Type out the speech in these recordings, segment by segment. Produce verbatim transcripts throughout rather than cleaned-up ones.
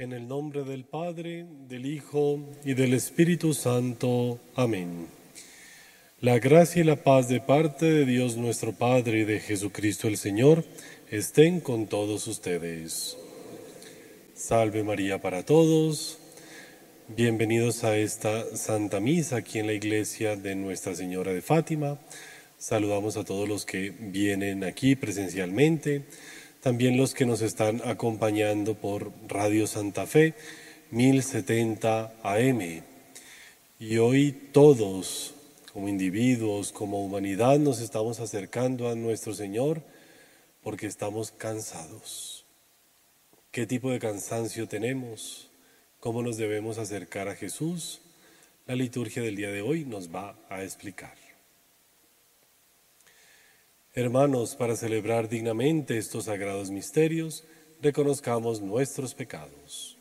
En el nombre del Padre, del Hijo y del Espíritu Santo. Amén. La gracia y la paz de parte de Dios nuestro Padre y de Jesucristo el Señor estén con todos ustedes. Salve María para todos. Bienvenidos a esta Santa Misa aquí en la iglesia de Nuestra Señora de Fátima. Saludamos a todos los que vienen aquí presencialmente, también los que nos están acompañando por Radio Santa Fe, mil setenta A M. Y hoy todos, como individuos, como humanidad, nos estamos acercando a nuestro Señor porque estamos cansados. ¿Qué tipo de cansancio tenemos? ¿Cómo nos debemos acercar a Jesús? La liturgia del día de hoy nos va a explicar. Hermanos, para celebrar dignamente estos sagrados misterios, reconozcamos nuestros pecados.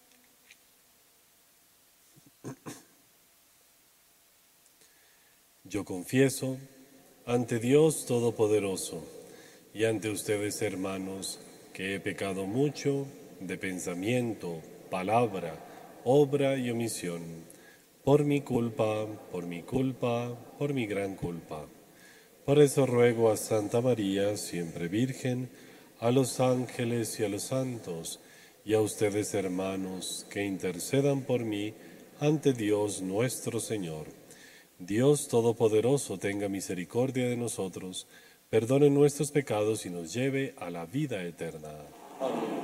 Yo confieso ante Dios Todopoderoso y ante ustedes, hermanos, que he pecado mucho de pensamiento, palabra, obra y omisión, por mi culpa, por mi culpa, por mi gran culpa. Por eso ruego a Santa María, siempre Virgen, a los ángeles y a los santos, y a ustedes, hermanos, que intercedan por mí ante Dios nuestro Señor. Dios Todopoderoso tenga misericordia de nosotros, perdone nuestros pecados y nos lleve a la vida eterna. Amén.